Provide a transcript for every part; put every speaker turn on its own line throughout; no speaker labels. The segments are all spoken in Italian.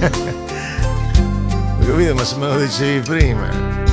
Ho capito, ma se me lo dicevi prima.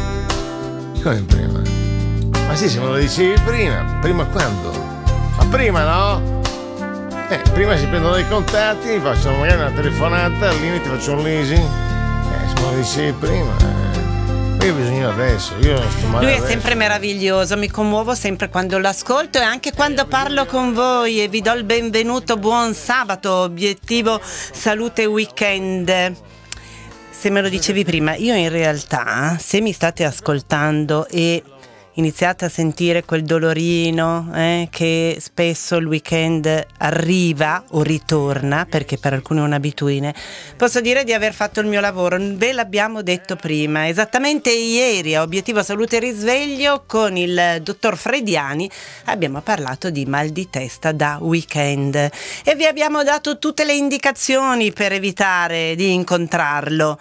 Come prima? Ma sì, se me lo dicevi prima. Prima quando? Ma prima no? Prima si prendono dei contatti, mi facciano magari una telefonata, al limite faccio un leasing. Se me lo dicevi prima. Io ho bisogno adesso, io sto male.
Lui è
adesso.
sempre meraviglioso, mi commuovo sempre quando lo ascolto e anche quando parlo con voi e vi do il benvenuto. Buon sabato, obiettivo salute weekend. Se me lo dicevi prima, io in realtà, se mi state ascoltando e iniziate a sentire quel dolorino che spesso il weekend arriva o ritorna, perché per alcuni è un'abitudine, posso dire di aver fatto il mio lavoro. Ve l'abbiamo detto prima, esattamente ieri a Obiettivo Salute Risveglio con il dottor Frediani abbiamo parlato di mal di testa da weekend e vi abbiamo dato tutte le indicazioni per evitare di incontrarlo.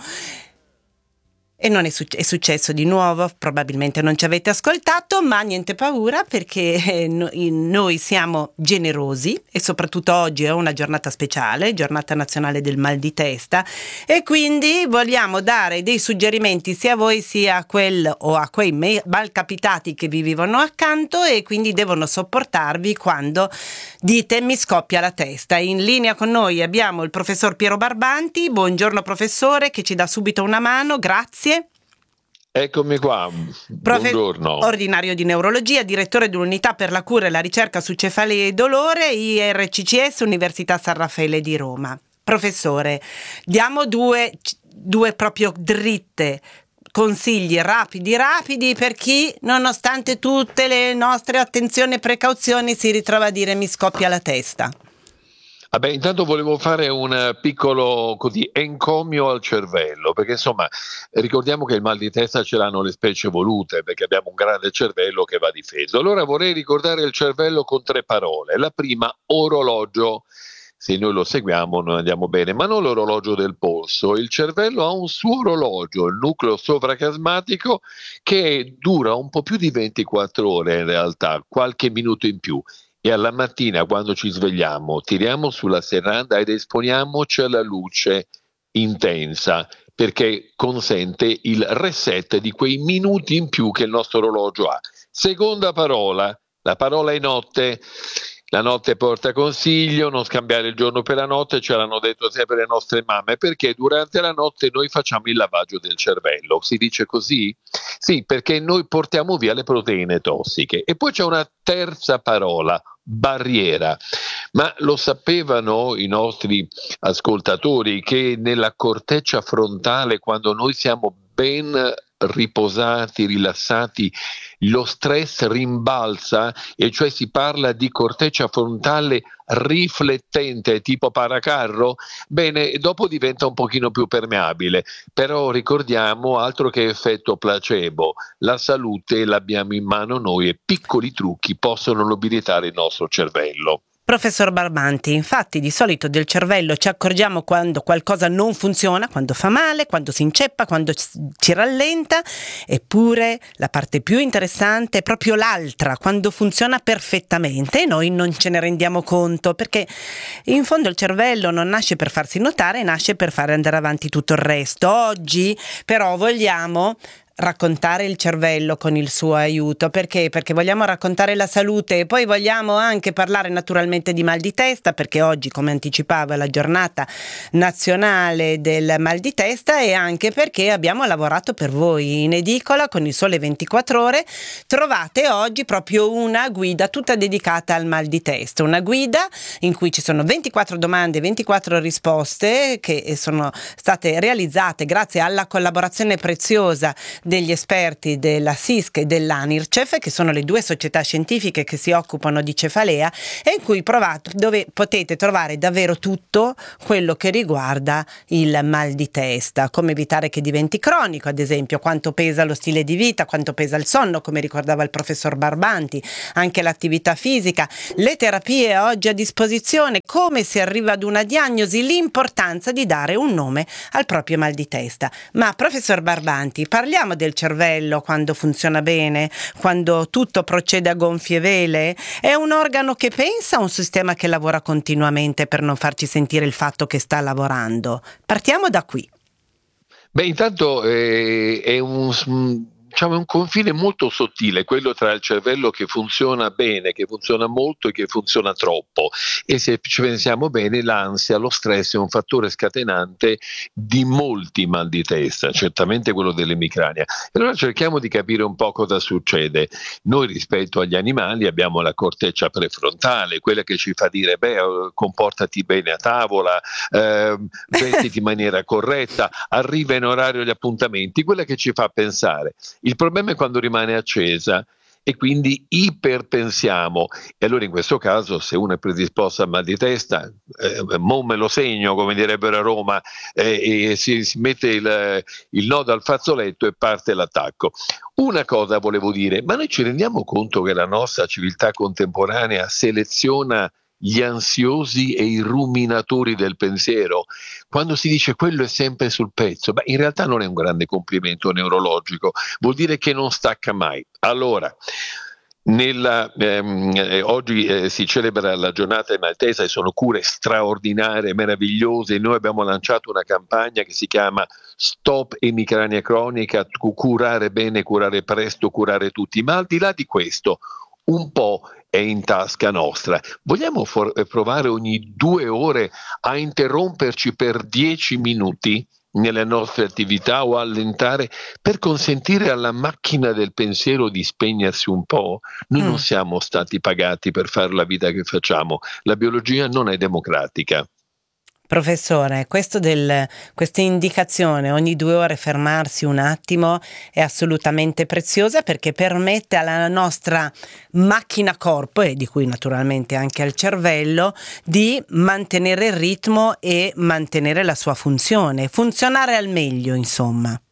E non è successo di nuovo, probabilmente non ci avete ascoltato, ma niente paura perché noi siamo generosi e soprattutto oggi è una giornata speciale, giornata nazionale del mal di testa, e quindi vogliamo dare dei suggerimenti sia a voi sia a quei malcapitati che vi vivono accanto e quindi devono sopportarvi quando dite mi scoppia la testa. In linea con noi abbiamo il professor Piero Barbanti. Buongiorno professore, che ci dà subito una mano, grazie.
Eccomi qua, buongiorno.
Ordinario di neurologia, direttore dell'unità per la cura e la ricerca su cefalea e dolore, IRCCS, Università San Raffaele di Roma. Professore, diamo due proprio dritte, consigli rapidi per chi, nonostante tutte le nostre attenzioni e precauzioni, si ritrova a dire mi scoppia la testa.
Vabbè, intanto volevo fare un piccolo encomio al cervello, perché insomma ricordiamo che il mal di testa ce l'hanno le specie evolute, perché abbiamo un grande cervello che va difeso. Allora vorrei ricordare il cervello con 3 parole. La prima, orologio. Se noi lo seguiamo noi andiamo bene, ma non l'orologio del polso. Il cervello ha un suo orologio, il nucleo sovrachiasmatico, che dura un po' più di 24 ore in realtà, qualche minuto in più. E alla mattina quando ci svegliamo tiriamo sulla serranda ed esponiamoci alla luce intensa, perché consente il reset di quei minuti in più che il nostro orologio ha. Seconda parola, la parola è notte. La notte porta consiglio, non scambiare il giorno per la notte, ce l'hanno detto sempre le nostre mamme, perché durante la notte noi facciamo il lavaggio del cervello. Si dice così? Sì, perché noi portiamo via le proteine tossiche. E poi c'è una terza parola, barriera. Ma lo sapevano i nostri ascoltatori che nella corteccia frontale, quando noi siamo ben riposati, rilassati, lo stress rimbalza, e cioè si parla di corteccia frontale riflettente tipo paracarro? Bene, dopo diventa un pochino più permeabile, però ricordiamo, altro che effetto placebo, la salute l'abbiamo in mano noi e piccoli trucchi possono nobilitare il nostro cervello.
Professor Barbanti, infatti di solito del cervello ci accorgiamo quando qualcosa non funziona, quando fa male, quando si inceppa, quando ci rallenta, eppure la parte più interessante è proprio l'altra, quando funziona perfettamente e noi non ce ne rendiamo conto, perché in fondo il cervello non nasce per farsi notare, nasce per fare andare avanti tutto il resto. Oggi però vogliamo raccontare il cervello con il suo aiuto. Perché? Perché vogliamo raccontare la salute e poi vogliamo anche parlare naturalmente di mal di testa, perché oggi, come anticipavo, è la giornata nazionale del mal di testa, e anche perché abbiamo lavorato per voi in edicola con il Sole 24 Ore. Trovate oggi proprio una guida tutta dedicata al mal di testa, una guida in cui ci sono 24 domande, 24 risposte che sono state realizzate grazie alla collaborazione preziosa degli esperti della SISC e dell'ANIRCEF, che sono le 2 società scientifiche che si occupano di cefalea, e in cui dove potete trovare davvero tutto quello che riguarda il mal di testa, come evitare che diventi cronico, ad esempio quanto pesa lo stile di vita, quanto pesa il sonno, come ricordava il professor Barbanti, anche l'attività fisica, le terapie oggi a disposizione, come si arriva ad una diagnosi, l'importanza di dare un nome al proprio mal di testa. Ma professor Barbanti, parliamo parliamo del cervello quando funziona bene, quando tutto procede a gonfie vele? È un organo che pensa o un sistema che lavora continuamente per non farci sentire il fatto che sta lavorando? Partiamo da qui.
Beh, intanto è diciamo, è un confine molto sottile, quello tra il cervello che funziona bene, che funziona molto e che funziona troppo. E se ci pensiamo bene, l'ansia, lo stress è un fattore scatenante di molti mal di testa, certamente quello dell'emicrania. E allora cerchiamo di capire un po' cosa succede. Noi rispetto agli animali abbiamo la corteccia prefrontale, quella che ci fa dire, comportati bene a tavola, vestiti in maniera corretta, arriva in orario agli appuntamenti, quella che ci fa pensare. Il problema è quando rimane accesa e quindi iperpensiamo, e allora in questo caso se uno è predisposto a mal di testa, mo me lo segno, come direbbero a Roma, e si mette il nodo al fazzoletto e parte l'attacco. Una cosa volevo dire, ma noi ci rendiamo conto che la nostra civiltà contemporanea seleziona gli ansiosi e i ruminatori del pensiero? Quando si dice quello è sempre sul pezzo, in realtà non è un grande complimento neurologico, vuol dire che non stacca mai. Allora, oggi si celebra la giornata maltese e sono cure straordinarie, meravigliose. Noi abbiamo lanciato una campagna che si chiama Stop Emicrania Cronica, curare bene, curare presto, curare tutti. Ma al di là di questo, un po' è in tasca nostra. Vogliamo provare ogni 2 ore a interromperci per 10 minuti nelle nostre attività o allentare per consentire alla macchina del pensiero di spegnersi un po'? Noi non siamo stati pagati per fare la vita che facciamo. La biologia non è democratica.
Professore, questa indicazione ogni 2 ore fermarsi un attimo è assolutamente preziosa, perché permette alla nostra macchina corpo, e di cui naturalmente anche al cervello, di mantenere il ritmo e mantenere la sua funzionare al meglio, insomma.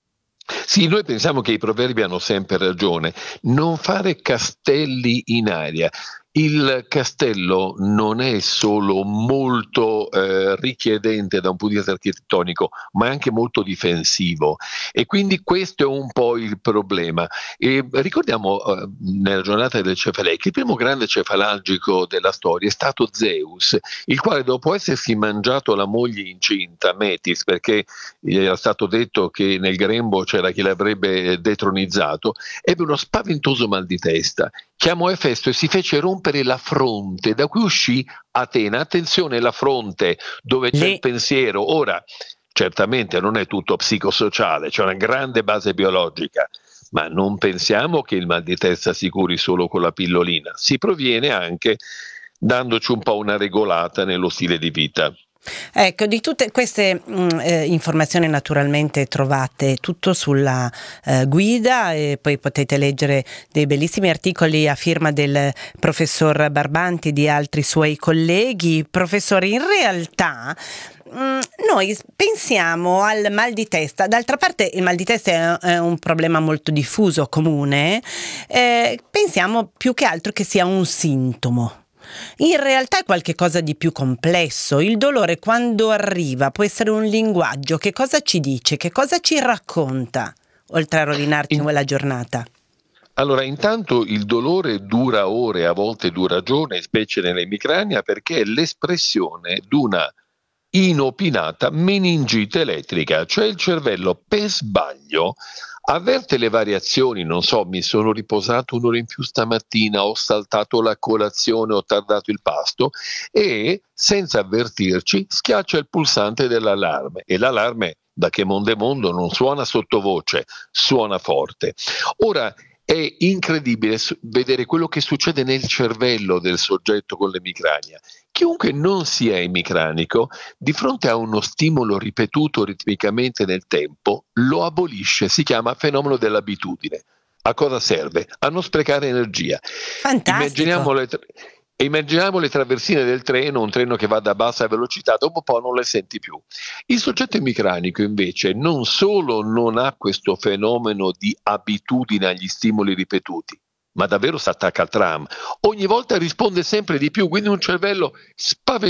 Sì, noi pensiamo che i proverbi hanno sempre ragione. Non fare castelli in aria. Il castello non è solo molto richiedente da un punto di vista architettonico, ma è anche molto difensivo, e quindi questo è un po' il problema. E ricordiamo nella giornata delle cefalee che il primo grande cefalalgico della storia è stato Zeus, il quale, dopo essersi mangiato la moglie incinta, Metis, perché gli era stato detto che nel grembo c'era chi l'avrebbe detronizzato, ebbe uno spaventoso mal di testa. Chiamò Efesto e si fece rompere la fronte, da cui uscì Atena. Attenzione, la fronte, dove c'è il pensiero. Ora, certamente non è tutto psicosociale, c'è una grande base biologica, ma non pensiamo che il mal di testa si curi solo con la pillolina. Si proviene anche dandoci un po' una regolata nello stile di vita.
Ecco, di tutte queste informazioni naturalmente trovate tutto sulla guida, e poi potete leggere dei bellissimi articoli a firma del professor Barbanti e di altri suoi colleghi. Professore, in realtà noi pensiamo al mal di testa, d'altra parte il mal di testa è un problema molto diffuso, comune, pensiamo più che altro che sia un sintomo. In realtà è qualcosa di più complesso. Il dolore, quando arriva, può essere un linguaggio. Che cosa ci dice? Che cosa ci racconta, oltre a rovinarci quella giornata?
Allora, intanto il dolore dura ore, a volte dura giorni, specie nell'emicrania, perché è l'espressione di una inopinata meningite elettrica, cioè il cervello per sbaglio avverte le variazioni, non so, mi sono riposato 1 ora in più stamattina, ho saltato la colazione, ho tardato il pasto, e senza avvertirci schiaccia il pulsante dell'allarme, e l'allarme, da che mondo è mondo, non suona sottovoce, suona forte. Ora, è incredibile vedere quello che succede nel cervello del soggetto con l'emicrania. Chiunque non sia emicranico, di fronte a uno stimolo ripetuto ritmicamente nel tempo, lo abolisce. Si chiama fenomeno dell'abitudine. A cosa serve? A non sprecare energia.
Fantastico.
Immaginiamo le traversine del treno, un treno che va a bassa velocità, dopo un po' non le senti più. Il soggetto emicranico invece non solo non ha questo fenomeno di abitudine agli stimoli ripetuti, ma davvero si attacca al tram. Ogni volta risponde sempre di più, quindi un cervello spaventato